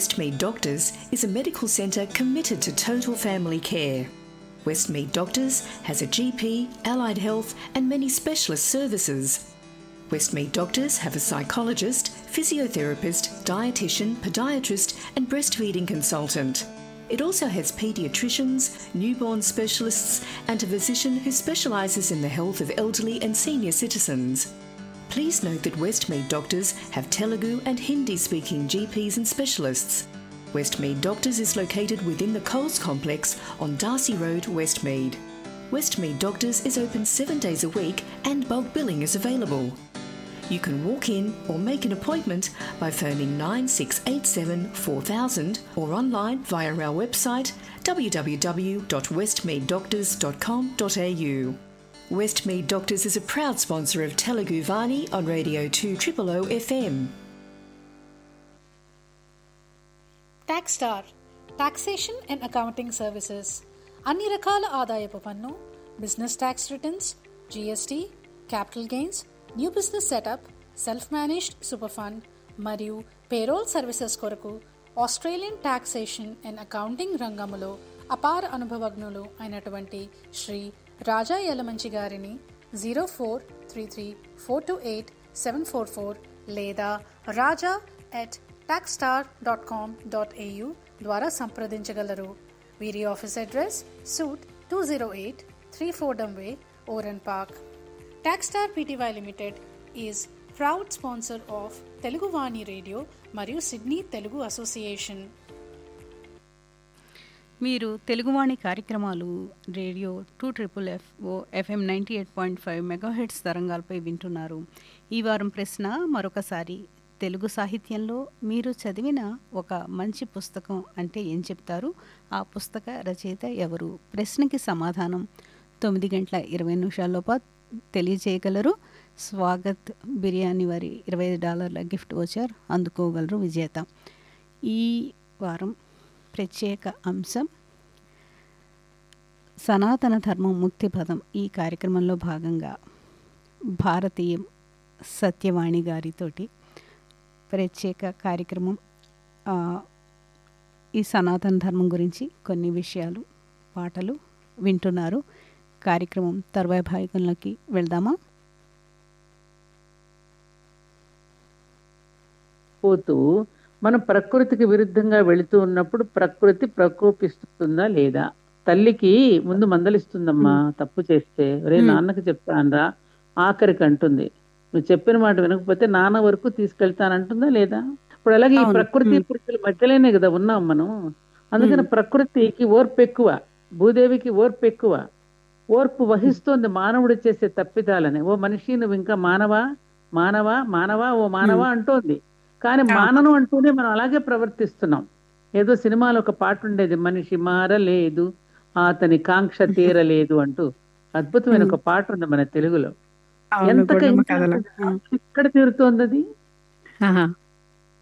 Westmead Doctors is a medical centre committed to total family care. Westmead Doctors has a GP, allied health and many specialist services. Westmead Doctors have a psychologist, physiotherapist, dietitian, podiatrist and breastfeeding consultant. It also has paediatricians, newborn specialists and a physician who specialises in the health of elderly and senior citizens. Please note that Westmead Doctors have Telugu and Hindi-speaking GPs and specialists. Westmead Doctors is located within the Coles Complex on Darcy Road, Westmead. Westmead Doctors is open 7 days a week and bulk billing is available. You can walk in or make an appointment by phoning 9687 4000 or online via our website www.westmeaddoctors.com.au. Westmead Doctors is a proud sponsor of Telugu Vani on Radio 2 FM. TaxStar Taxation and Accounting Services అన్ని రకాల ఆదాయపు పన్ను, business tax returns, GST, capital gains, new business setup, self managed super fund మరియు payroll services కొరకు Australian taxation and accounting రంగములో అపార అనుభవజ్ఞులు అయినటువంటి శ్రీ రాజా యలమంచి గారిని 0433428744 లేదా raja@taxstar.com.au ద్వారా సంప్రదించగలరు. వీరి office address suit 208 3 Fordham Way, Oran Park. TaxStar Pty Limited is proud sponsor of Telugu Vani Radio మరియు సిడ్నీ తెలుగు అసోసియేషన్. మీరు తెలుగువాణి కార్యక్రమాలు రేడియో 2FFO FM 98.5 మెగాహెర్ట్జ్ తరంగాలపై వింటున్నారు. ఈ వారం ప్రశ్న మరొకసారి, తెలుగు సాహిత్యంలో మీరు చదివిన ఒక మంచి పుస్తకం అంటే ఏం చెప్తారు? ఆ పుస్తక రచయిత ఎవరు? ప్రశ్నకి సమాధానం 9:20 తెలియజేయగలరు. స్వాగత్ బిర్యానీ వారి $20 గిఫ్ట్ వోచర్ అందుకోగలరు విజేత. ఈ వారం ప్రత్యేక అంశం సనాతన ధర్మం ముక్తి పదం. ఈ కార్యక్రమంలో భాగంగా భారతీయ సత్యవాణి గారితోటి ప్రత్యేక కార్యక్రమం. ఈ సనాతన ధర్మం గురించి కొన్ని విషయాలు, పాటలు వింటున్నారు. కార్యక్రమం తర్వాయి భాగంలోకి వెళ్దామా? పోతూ మనం ప్రకృతికి విరుద్ధంగా వెళుతూ ఉన్నప్పుడు ప్రకృతి ప్రకోపిస్తుందా లేదా? తల్లికి ముందు మందలిస్తుందమ్మా తప్పు చేస్తే, రే నాన్నకి చెప్తానరా ఆఖరికి అంటుంది. నువ్వు చెప్పిన మాట వినకపోతే నాన్న వరకు తీసుకెళ్తానంటుందా లేదా? ఇప్పుడు అలాగే ఈ ప్రకృతి పురుషుల మధ్యలోనే కదా ఉన్నాం మనం. అందుకని ప్రకృతికి ఓర్పు ఎక్కువ, భూదేవికి ఓర్పు ఎక్కువ. ఓర్పు వహిస్తోంది మానవుడు చేసే తప్పిదాలని. ఓ మనిషి నువ్వు ఇంకా మానవా మానవా మానవా ఓ మానవా అంటోంది. కానీ మానను అంటూనే మనం అలాగే ప్రవర్తిస్తున్నాం. ఏదో సినిమాలో ఒక పాట ఉండేది, మనిషి మారలేదు అతని కాంక్ష తీరలేదు అంటూ. అద్భుతమైన ఒక పాట ఉంది మన తెలుగులో. ఎంత ఇక్కడ తీరుతోంది అది.